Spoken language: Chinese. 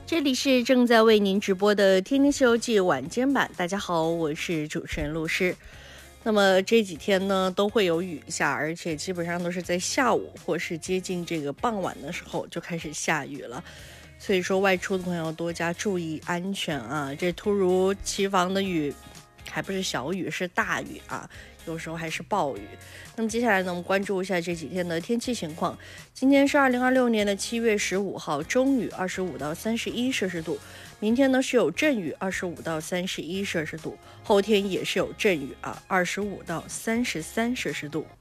这里是正在为您直播的《天天西游记》晚间版。大家好，我是主持人陆诗。那么这几天呢都会有雨下，而且基本上都是在下午或是接近这个傍晚的时候就开始下雨了。所以说外出的朋友多加注意安全啊！这突如其防的雨还不是小雨，是大雨啊，有时候还是暴雨。那么接下来呢，我们关注一下这几天的天气情况。今天是2026年的7月15号，中雨25到31摄氏度。明天呢是有阵雨25到31摄氏度，后天也是有阵雨25到33摄氏度。